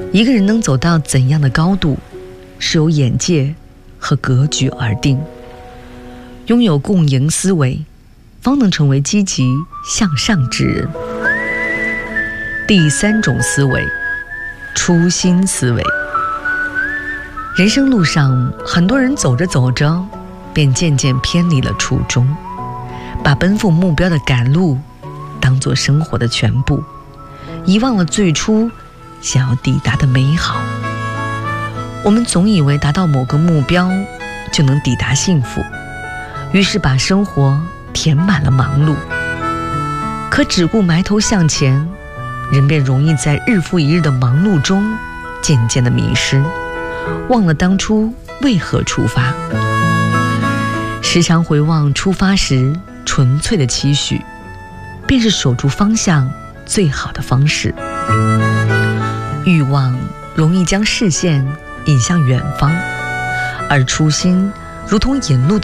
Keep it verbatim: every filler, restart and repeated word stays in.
一个人能走到怎样的高度，是由眼界和格局而定。拥有共赢思维，方能成为积极向上之人。第三种思维，初心思维。人生路上，很多人走着走着，便渐渐偏离了初衷，把奔赴目标的赶路当作生活的全部，遗忘了最初想要抵达的美好。我们总以为达到某个目标就能抵达幸福，于是把生活填满了忙碌。可只顾埋头向前，人便容易在日复一日的忙碌中渐渐的迷失，忘了当初为何出发。时常回望出发时纯粹的期许，便是守住方向最好的方式。欲望容易将视线引向远方，而初心如同引路的